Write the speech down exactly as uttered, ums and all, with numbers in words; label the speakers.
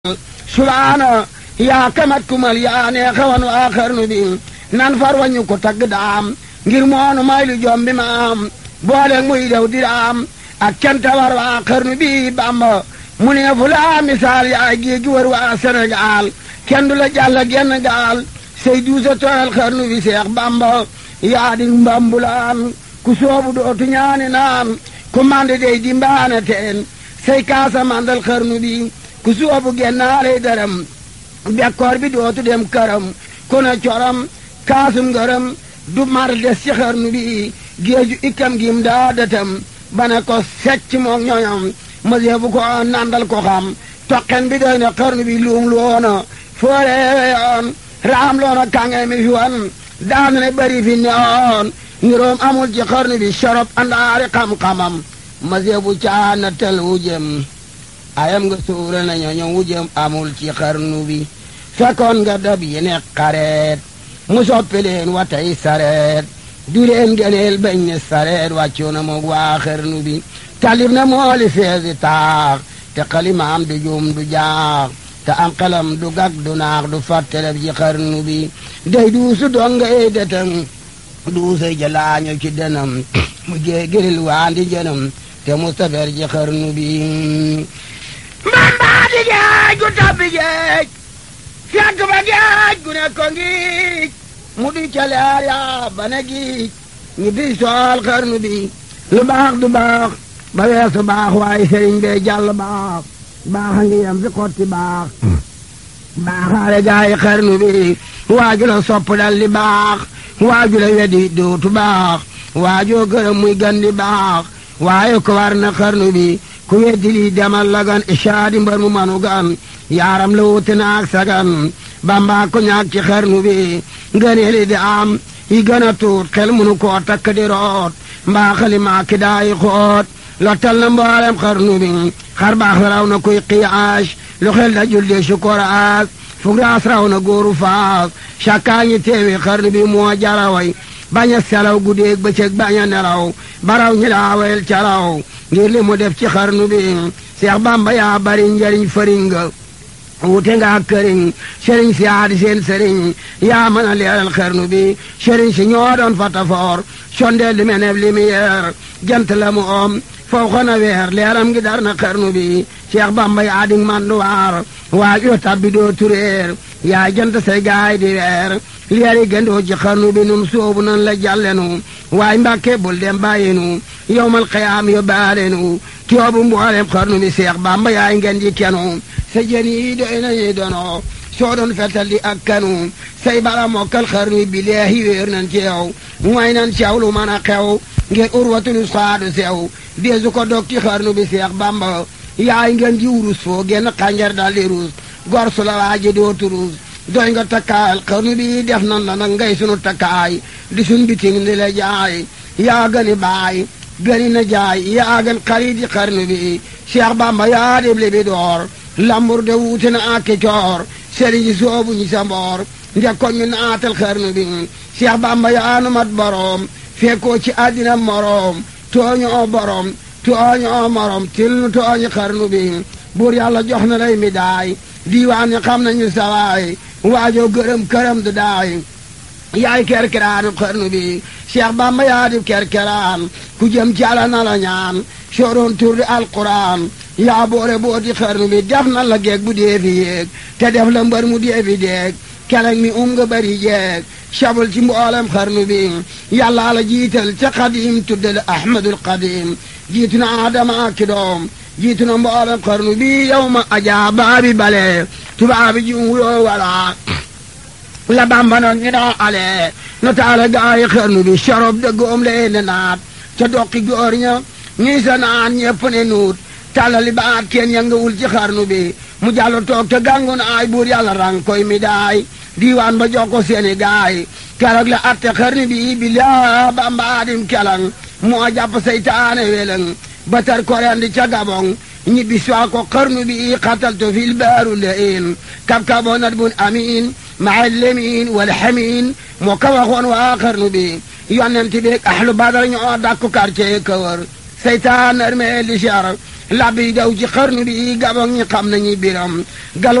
Speaker 1: subhaana yaa kamat kumal yaa neexawan waa xarnu bi nan far wañu ko tagg daam ngir moonu may lu jom bi ma am boole muy dew diraam ak canta war waa xarnu bi Bamba mu ne fu laa misaal yaa géej wër waa Sénégal kenn du la jàll genn gaal say duusa tooyal xarnu bi Seex Bamba yaa di mbambulaan ku soobu dootu ñaani naan ku mande dey di mbaane teen say kaasa mandal xarnu bi ku soobu gennaaley daram bekkoor bi dootu dem këram ku ne coram kaasum ngërëm du mar des ci xarnu bi géeju ikkam gim daa dëtam bana ko secc moom ñoñom mëseefu ko nandal ko xam toqen bi doy na xarnu bi luum loona fooreewe yoon raam loona kange mi fi wan daanu ne bari fi neoon niroom amul ci xarnu bi sorob andaari xam-xamam mëseefu caana tel wujem ayam nga suura na ñooñu wujem amul ci xarnu bi fekkoon nga dab yi ne xareet mu soppi leen wa tey sareet du leen gëneel bañ ne sareet wàccu na moog waa xarnu bi talib na mooli feesi taax te xalimaam du juum du jaax te am xelam du gag du naax du fàtteleb ci xarnu bi day duusu donga ey detang duusay jalaaño ci denam mu jee gëril waandi jënam te mustafer ci xarnu bi mbambaa di géej gu tabbi géej fekk ba géej gu ne ko ngiij mu di ca leer yaa ba ne giij ñu di sool xarnu bi lu baax du baax ba weesu baax waaye sëriñ bee jàll baax baax a ngi yem fi xotti baax baaxaale gaayi xarnu bi waaju la sopp dal li baax waaju la wedi dootu baax waajoo gërëm muy gandi baax waaye ko war na xarnu bi ku weddi lii demal la gan ishaadi mbar mu manu gan yaaram la wuute naak sagan Bamba ko ñaak ci xarnu bi ngëneeli di am yi gën a tuut xel munu koo takk di root mbaa xali maa ki daayi xoot lottal na mboolem xarnu bi xar baax la raw na kuy qiyaas lu xel da julde sukoraas fug raas raw na góoru faas cakkaa ñi teewi xarnu bi moo jaraway bañ a selaw guddeeg bëccëg bañ a nelaw baraw ñi laawel caraw ngir li mu def ci xarnu bi Seex Bamba yaa bari njariñ fëringa wute nga këriñ sëriñ si aadi seen sëriñ yaa mën a leeral xarnu bi sëriñ si ñoo doon fatafoor sondeel di meneb lumière jant la mu om faw xana weer leeram gi dar na xarnu bi Seex Bamba yaa di manduwaar waaj yoo tabbi doo tureer yaa jant say gaay di weer leeri gëndoo ci xarnu bi nun soobu nan la jàllenu waay Mbàkke bul dem bàyyinu yowmal qiyaam yo baalenu tiyoobu mboolem xarnu bi Seex Bamba yaay ngeen di kenu sa jën yi doy nañuy dono soo doon fetal di ak kanu say bala mokkal xarnu bi leehi wéer nan ci yow mooy nan ci yow lu mën a xew ngir urwatul usxaadu sew deesu ko dog ci xarnu bi Seex Bamba yaay ngeen di wurus foo genn xànjar dal di ruus gor su la waaji dootu ruus doy nga takkaayal xarnu bi def nan la nag ngay sunu takkaay di sun biting di la jaay yaa gëni baay gëni na jaay yaa gën xarit yi xarnu bi Seex Bamba yaa dib li bi door lambur de wuute na ak coor sëriñ si soobu ñi sa mboor ndekkoon ñu naatal xarnu bi Seex Bamba yaa nu mat boroom fekkoo ci àddina moroom tooñoo boroom tooñoo moroom til nu tooñi xarnu bi buur yàlla jox na lay mi daay diiwaan ñi xam nañu sawaay waajoo gërëm këram du daay yaay kerkeraanu xarnu bi Seex Bamba yaa di kerkeraan ku jëm ci Yàlla na la ñaan sooroon tur di alquran yaa boore booti xarnu bi def na la geeg bu dee fi yéeg te def la mbër mu dee fi deeg keleng mi um nga bari jeeg sabul ci mboolem xarnu bi yàlla la jiital ca xadim tuddal ahmadul xadim jiitu na adama ak doom jiitu na mboolem xarnu bi yow ma ajaa baabi bale tubaabi ji wuyoo wala la Bamba noon ñu doo ale no taala gaayi xarnu bi sorob de góom leen ne naat ca doqi góor ña ñii sa naan ñepp ne nuut tàllali baat kenn yëngawul ci xarnu bi mu jàllo toog te gàngu na ay buur yàlla rang koy mi daay diiwaan ba jox ko seeni gaay keroog la atte xarnu bi bi laa Bamba adim kelang moo jàpp seytaane welang ba tar korendi ca gabong ñibbi soo ko xarnu bi xataltu fil baaru lain kab kaboo nat bun amin maa lemin wala xamin moo ka waxoon waa xarnu bi yonent bi ahlu badar ñoo dakku quartier kawar seytaan armeel di cher labbi daw ci xarnu bi gabon ñi xam nañu biram gal